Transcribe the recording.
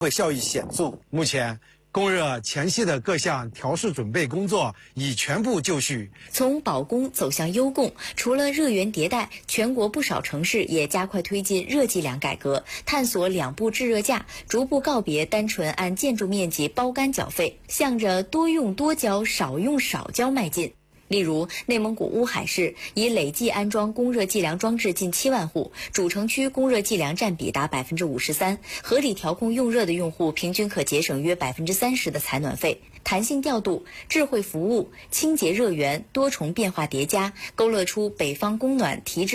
会效益显著。目前，供热前期的各项调试准备工作已全部就绪。 从保供走向优供，除了热源迭代，全国不少城市也加快推进热计量改革，探索两步制热价，逐步告别单纯按建筑面积包干缴费，向着多用多交、少用少交迈进。例如，内蒙古乌海市已累计安装供热计量装置近7万户，主城区供热计量占比达53%，合理调控用热的用户平均可节省约30%的采暖费。弹性调度、智慧服务、清洁热源多重变化叠加，勾勒出北方供暖提质